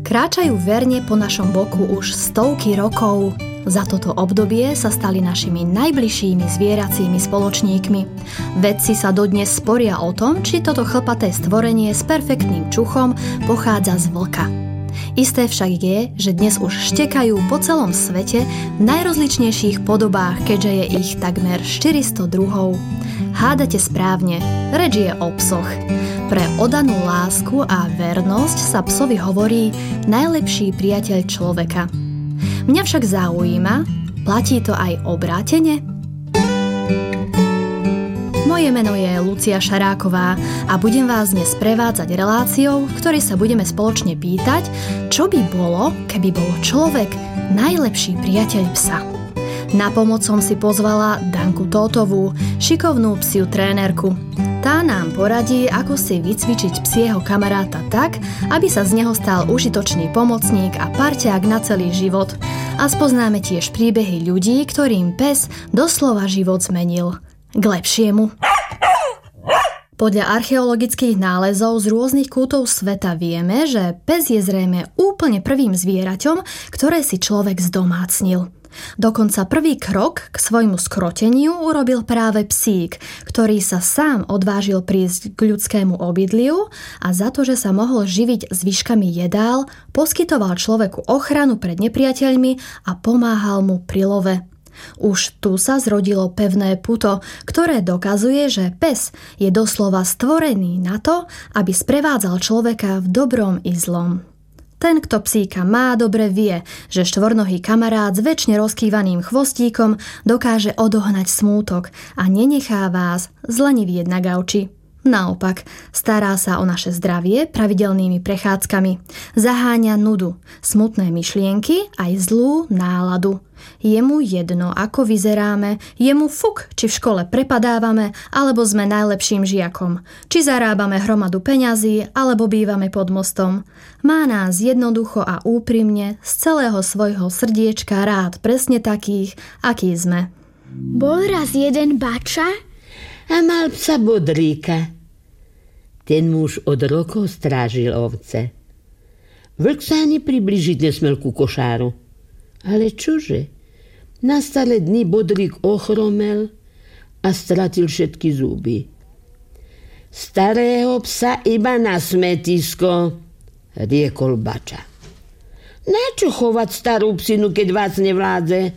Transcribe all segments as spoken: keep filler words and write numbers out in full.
Kráčajú verne po našom boku už stovky rokov. Za toto obdobie sa stali našimi najbližšími zvieracími spoločníkmi. Vedci sa dodnes sporia o tom, či toto chlpaté stvorenie s perfektným čuchom pochádza z vlka. Isté však je, že dnes už štekajú po celom svete v najrozličnejších podobách, keďže je ich takmer štyristo druhov. Hádate správne, reč je o psoch. Pre oddanú lásku a vernosť sa psovi hovorí najlepší priateľ človeka. Mňa však zaujíma, platí to aj obrátene? Moje meno je Lucia Šaráková a budem vás dnes prevádzať reláciou, v ktorej sa budeme spoločne pýtať, čo by bolo, keby bol človek najlepší priateľ psa. Na pomoc som si pozvala Danku Tótovú, šikovnú psiu trénerku. Tá nám poradí, ako si vycvičiť psieho kamaráta tak, aby sa z neho stal užitočný pomocník a parťák na celý život. A spoznáme tiež príbehy ľudí, ktorým pes doslova život zmenil. K lepšiemu. Podľa archeologických nálezov z rôznych kútov sveta vieme, že pes je zrejme úplne prvým zvieraťom, ktoré si človek zdomácnil. Dokonca prvý krok k svojmu skroteniu urobil práve psík, ktorý sa sám odvážil prísť k ľudskému obydliu a za to, že sa mohol živiť zvyškami jedál, poskytoval človeku ochranu pred nepriateľmi a pomáhal mu pri love. Už tu sa zrodilo pevné puto, ktoré dokazuje, že pes je doslova stvorený na to, aby sprevádzal človeka v dobrom i zlom. Ten, kto psíka má, dobre vie, že štvornohý kamarát s väčšine rozkývaným chvostíkom dokáže odohnať smútok a nenechá vás zlenivieť na gauči. Naopak, stará sa o naše zdravie pravidelnými prechádzkami. Zaháňa nudu, smutné myšlienky aj zlú náladu. Je mu jedno, ako vyzeráme, je mu fuk, či v škole prepadávame, alebo sme najlepším žiakom, či zarábame hromadu peňazí, alebo bývame pod mostom. Má nás jednoducho a úprimne z celého svojho srdiečka rád presne takých, akí sme. Bol raz jeden bača a mal psa Bodríka. Ten muž od rokov strážil ovce. Vlk sa ani približiť nesmel ku košáru. Ale čože? Na staré dny Bodrík ochromel a stratil všetky zuby. Starého psa iba na smetisko, riekol bača. Načo chovať starú psinu, keď vás nevládze?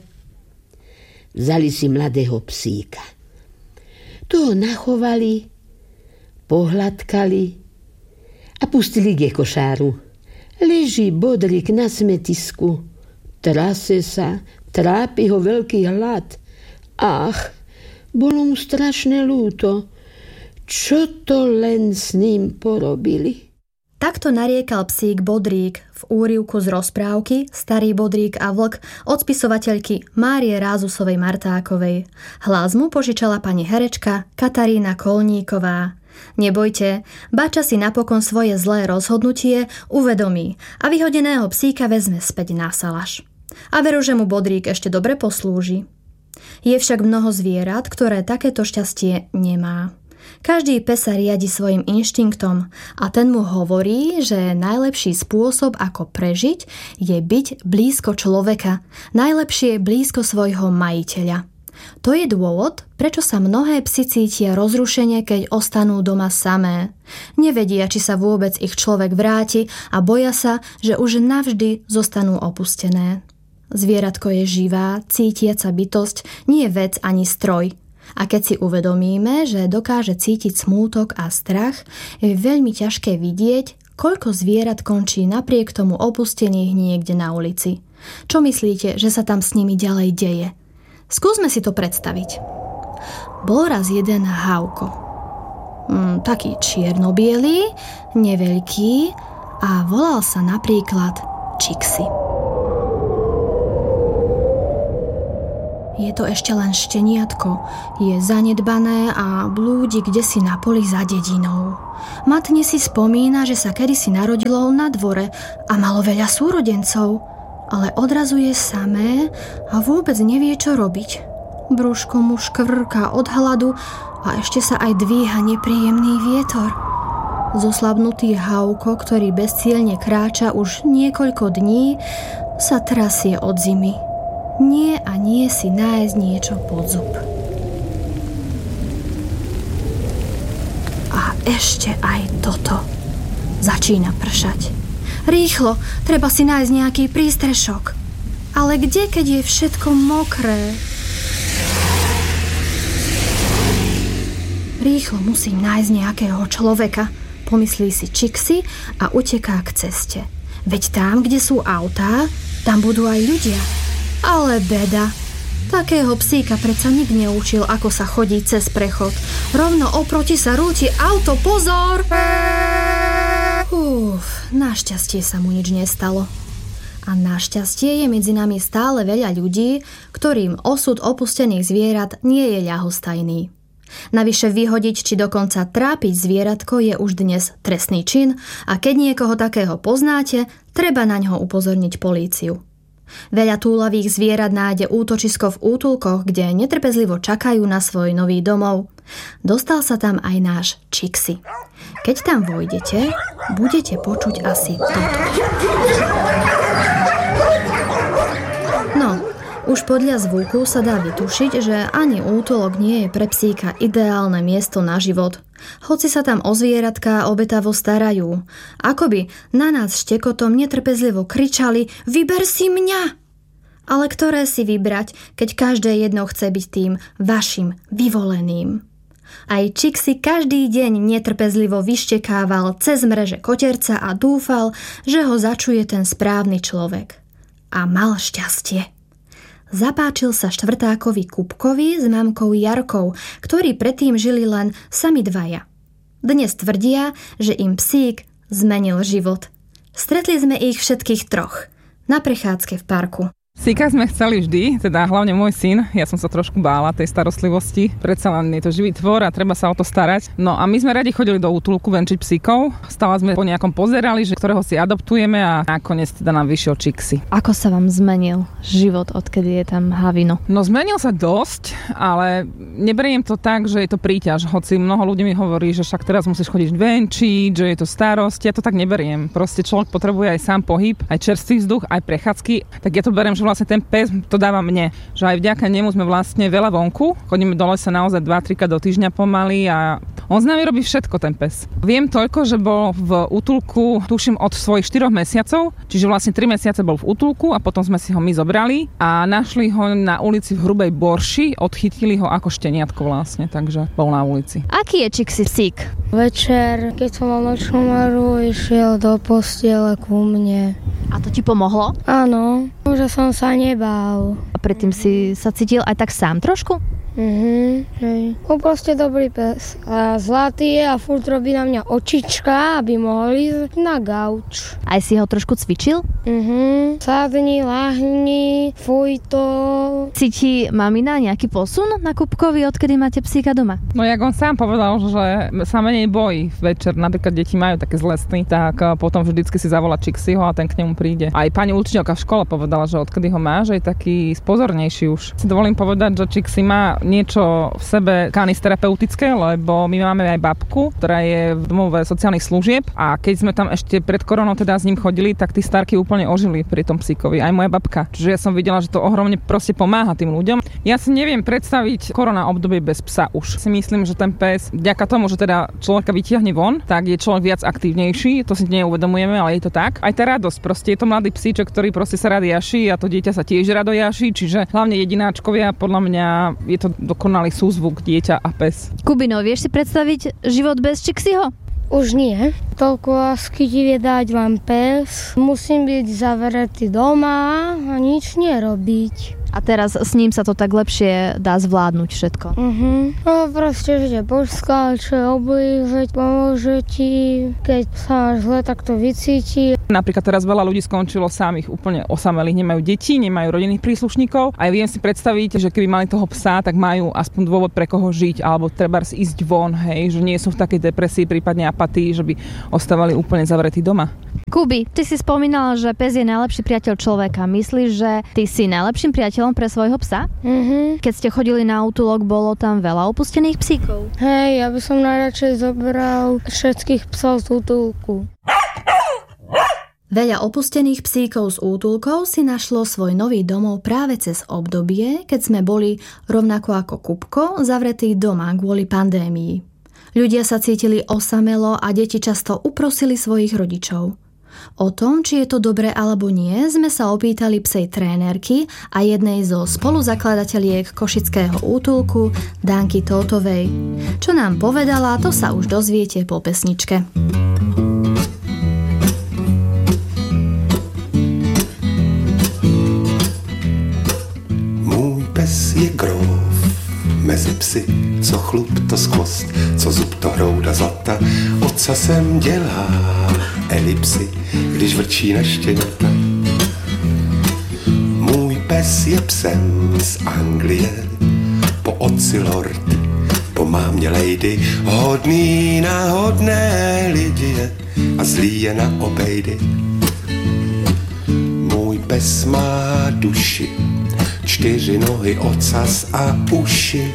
Vzali si mladého psíka. Toho nachovali, pohľadkali a pustili k košáru. Leží Bodrík na smetisku, trase sa, trápi ho veľký hlad. Ach, bolo mu strašne ľúto. Čo to len s ním porobili? Takto nariekal psík Bodrík v úryvku z rozprávky Starý Bodrík a vlk od spisovateľky Márie Rázusovej Martákovej. Hlas mu požičala pani herečka Katarína Kolníková. Nebojte, bača si napokon svoje zlé rozhodnutie uvedomí a vyhodeného psíka vezme späť na salaš. A veru, že mu Bodrík ešte dobre poslúži. Je však mnoho zvierat, ktoré takéto šťastie nemá. Každý pes sa riadi svojim inštinktom a ten mu hovorí, že najlepší spôsob, ako prežiť, je byť blízko človeka, najlepšie blízko svojho majiteľa. To je dôvod, prečo sa mnohé psi cítia rozrušene, keď ostanú doma samé. Nevedia, či sa vôbec ich človek vráti a boja sa, že už navždy zostanú opustené. Zvieratko je živá, cítiaca bytosť, nie vec ani stroj. A keď si uvedomíme, že dokáže cítiť smútok a strach, je veľmi ťažké vidieť, koľko zvierat končí napriek tomu opustených niekde na ulici. Čo myslíte, že sa tam s nimi ďalej deje? Skúsme si to predstaviť. Bol raz jeden hávko. Mm, taký čierno-bielý, neveľký a volal sa napríklad Čixi. Je to ešte len šteniatko, je zanedbané a blúdi kdesi na poli za dedinou. Matne si spomína, že sa kedysi narodilo na dvore a malo veľa súrodencov, ale odrazu je samé a vôbec nevie, čo robiť. Brúško mu škvrká od hladu a ešte sa aj dvíha nepríjemný vietor. Zoslabnutý Hauko, ktorý bezcielne kráča už niekoľko dní, sa trasie od zimy. Nie a nie si nájsť niečo pod zub. A ešte aj toto. Začína pršať. Rýchlo, treba si nájsť nejaký prístrešok. Ale kde, keď je všetko mokré? Rýchlo musím nájsť nejakého človeka, pomyslí si Čixi a uteká k ceste. Veď tam, kde sú autá, tam budú aj ľudia. Ale beda. Takého psíka predsa nik neučil, ako sa chodí cez prechod. Rovno oproti sa rúti auto, pozor! Uf, našťastie sa mu nič nestalo. A našťastie je medzi nami stále veľa ľudí, ktorým osud opustených zvierat nie je ľahostajný. Navyše vyhodiť či dokonca trápiť zvieratko je už dnes trestný čin a keď niekoho takého poznáte, treba na ňo upozorniť políciu. Veľa túlavých zvierat nájde útočisko v útulkoch, kde netrpezlivo čakajú na svoj nový domov. Dostal sa tam aj náš Čixi. Keď tam vojdete, budete počuť asi toto. No, už podľa zvuku sa dá vytušiť, že ani útulok nie je pre psíka ideálne miesto na život. Hoci sa tam o zvieratká obetavo starajú. Akoby na nás štekotom netrpezlivo kričali: vyber si mňa! Ale ktoré si vybrať, keď každé jedno chce byť tým vašim vyvoleným? Aj Čixi každý deň netrpezlivo vyštekával cez mreže koterca a dúfal, že ho začuje ten správny človek. A mal šťastie. Zapáčil sa štvrtákovi Kupkovi s mamkou Jarkou, ktorí predtým žili len sami dvaja. Dnes tvrdia, že im psík zmenil život. Stretli sme ich všetkých troch na prechádzke v parku. Psíka sme chceli vždy, teda hlavne môj syn. Ja som sa trošku bála tej starostlivosti. Predsa len je to živý tvor a treba sa o to starať. No a my sme radi chodili do útulku venčiť psíkov. Stále sme po nejakom pozerali, že ktorého si adoptujeme a nakoniec teda nám vyšiel Čixi. Ako sa vám zmenil život, odkedy je tam Havino? No zmenil sa dosť, ale neberiem to tak, že je to príťaž. Hoci mnoho ľudí mi hovorí, že však teraz musíš chodiť venčiť, že je to starosť. Ja to tak neberiem. Proste človek potrebuje aj sám pohyb, aj čerstvý vzduch, aj prechádzky. Tak ja to beriem, že vlastne ten pes to dáva mne, že aj vďaka nemu sme vlastne veľa vonku. Chodíme do lesa naozaj dva tri krát do týždňa pomaly a on s nami robí všetko, ten pes. Viem toľko, že bol v útulku, tuším, od svojich štyroch mesiacov, čiže vlastne tri mesiace bol v útulku a potom sme si ho my zobrali a našli ho na ulici v Hrubej Borši, odchytili ho ako šteniatko vlastne, takže bol na ulici. Aký je Čixi psík? Večer, keď som mal nočnú maru, išiel do postiele ku mne. A to ti pomohlo? Áno, že som sa nebál. A predtým si sa cítil aj tak sám trošku? Mhm, hej. On proste dobrý pes. A zlatý je a furt robí na mňa očička, aby mohol ísť na gauč. Aj si ho trošku cvičil? Mhm, sadni, lahni, fuj to. Cíti mamina nejaký posun na Kupkovi, odkedy máte psíka doma? No jak on sám povedal, že sa menej bojí večer, napríklad deti majú také zlé sny, tak potom vždycky si zavolá Čixiho a ten k nemu príde. Aj pani učiteľka v škole povedala, že odkedy ho má, že je taký spozornejší už. Si dovolím povedať, že Čixi má niečo v sebe kanisterapeutické, lebo my máme aj babku, ktorá je v domove sociálnych služieb a keď sme tam ešte pred koronou teda s ním chodili, tak tí starky úplne ožili pri tom psíkovi, aj moja babka. Čiže ja som videla, že to ohromne proste pomáha tým ľuďom. Ja si neviem predstaviť korona obdobie bez psa už. Si myslím, že ten pes, vďaka tomu, že teda človeka vytiahne von, tak je človek viac aktívnejší, to si neuvedomujeme, ale je to tak. Aj tá radosť, proste je to mladý psíček, ktorý proste sa rád jaší a to dieťa sa tiež rado jaší, čiže hlavne jedináčkovia, podľa mňa je to dokonalý súzvuk dieťa a pes. Kubino, vieš si predstaviť život bez Čixiho? Už nie. Toľko lásky ti vie dať len pes. Musím byť zavretý doma a nič nerobiť. A teraz s ním sa to tak lepšie dá zvládnuť všetko. Mhm. No proste, že ťa poskáče, oblížiť, pomôže ti. Keď sa máš zle, tak to vycíti. Napríklad teraz veľa ľudí skončilo samých úplne osamelých. Nemajú deti, nemajú rodinných príslušníkov. A viem si predstaviť, že keby mali toho psa, tak majú aspoň dôvod pre koho žiť. Alebo trebárs ísť von, hej, že nie sú v takej depresii, prípadne apatii, že by ostávali úplne zavretí doma. Kubi, ty si spomínala, že pes je najlepší priateľ človeka. Myslíš, že ty si najlepším priateľom pre svojho psa? Mhm. Keď ste chodili na útulok, bolo tam veľa opustených psíkov? Hej, ja by som najradšej zobral všetkých psov z útulku. Veľa opustených psíkov z útulkov si našlo svoj nový domov práve cez obdobie, keď sme boli, rovnako ako Kupko, zavretí doma kvôli pandémii. Ľudia sa cítili osamelo a deti často uprosili svojich rodičov. O tom, či je to dobré alebo nie, sme sa opýtali psej trénerky a jednej zo spoluzakladateliek košického útulku, Danky Tótovej. Čo nám povedala, to sa už dozviete po pesničke. Pes je grof mezi psy, co chlup to skvost, co zub to hrouda zlata, ocasem dělá elipsy, když vrčí na štěňata. Můj pes je psem z Anglie, po otci lord, po mámě lady, hodný na hodné lidi je a zlý je na obejdy. Můj pes má duši, čtyři nohy, ocas a uši,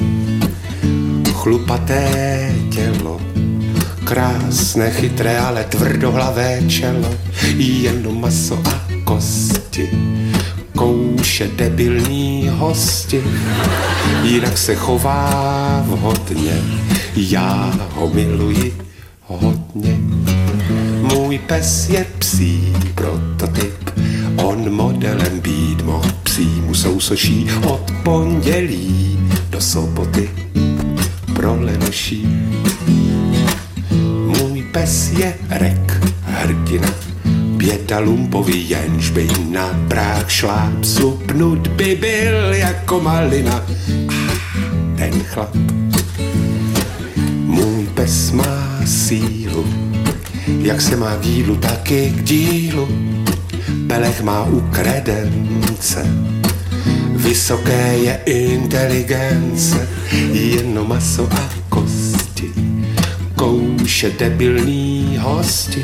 chlupaté tělo, krásné, chytré, ale tvrdohlavé čelo, jenom maso a kosti, kouše debilní hosti, jinak se chová vhodně, já ho miluji hodně. Můj pes je psí prototyp, on modelem být mohl, psímu sousoší od pondělí do soboty pro lenoší. Můj pes je Rek, hrdina, běda lumpový, jenž by na práh šláp, slupnut by byl jako malina. Ah, ten chlap. Můj pes má sílu, jak se má k jídlu, tak i k dílu. Pelech má u kredence, vysoké je inteligence, jenom maso a kosti, kouše debilní hosti,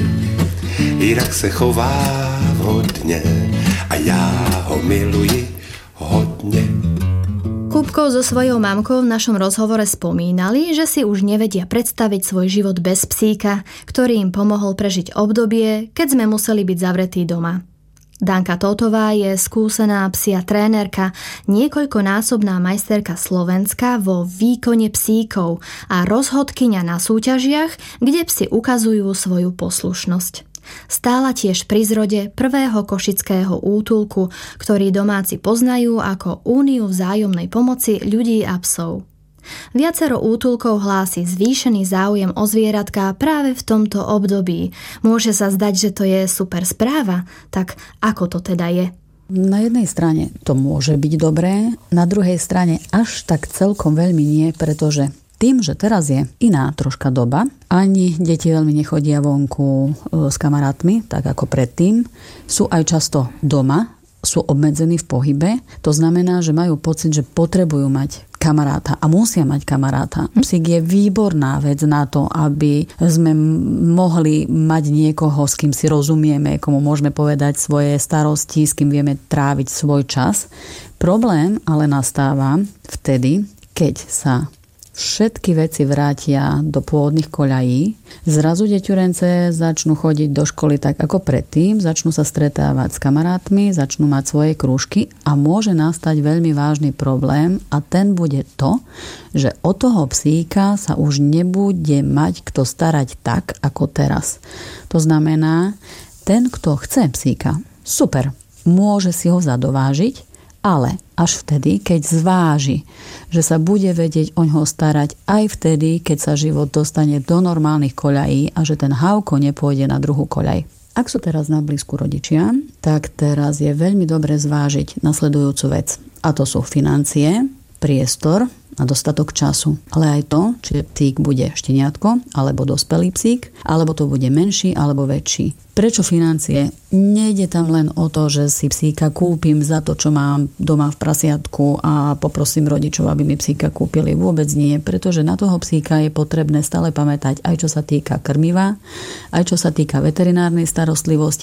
jinak se chová vhodně a já ho miluji hodně. Kupko so svojou mamkou v našom rozhovore spomínali, že si už nevedia predstaviť svoj život bez psíka, ktorý im pomohol prežiť obdobie, keď sme museli byť zavretí doma. Danka Tótová je skúsená psia trénerka, niekoľkonásobná majsterka Slovenska vo výkone psíkov a rozhodkyňa na súťažiach, kde psi ukazujú svoju poslušnosť. Stála tiež pri zrode prvého košického útulku, ktorý domáci poznajú ako Úniu vzájomnej pomoci ľudí a psov. Viacero útulkov hlási zvýšený záujem o zvieratká práve v tomto období. Môže sa zdať, že to je super správa, tak ako to teda je? Na jednej strane to môže byť dobré, na druhej strane až tak celkom veľmi nie, pretože tým, že teraz je iná troška doba, ani deti veľmi nechodia vonku s kamarátmi, tak ako predtým, sú aj často doma, sú obmedzení v pohybe. To znamená, že majú pocit, že potrebujú mať kamaráta a musia mať kamaráta. Psík je výborná vec na to, aby sme mohli mať niekoho, s kým si rozumieme, komu môžeme povedať svoje starosti, s kým vieme tráviť svoj čas. Problém ale nastáva vtedy, keď sa všetky veci vrátia do pôvodných koľají, zrazu deťurence začnú chodiť do školy tak ako predtým, začnú sa stretávať s kamarátmi, začnú mať svoje krúžky a môže nastať veľmi vážny problém a ten bude to, že o toho psíka sa už nebude mať kto starať tak ako teraz. To znamená, ten, kto chce psíka, super, môže si ho zadovážiť, ale až vtedy, keď zváži, že sa bude vedieť oňho starať aj vtedy, keď sa život dostane do normálnych koľají a že ten hávko nepôjde na druhú koľaj. Ak sú teraz na blízku rodičia, tak teraz je veľmi dobre zvážiť nasledujúcu vec. A to sú financie, priestor a dostatok času. Ale aj to, či psík bude šteniatko, alebo dospelý psík, alebo to bude menší, alebo väčší. Prečo financie? Nejde tam len o to, že si psíka kúpim za to, čo mám doma v prasiatku a poprosím rodičov, aby mi psíka kúpili. Vôbec nie, pretože na toho psíka je potrebné stále pamätať aj čo sa týka krmiva, aj čo sa týka veterinárnej starostlivosti,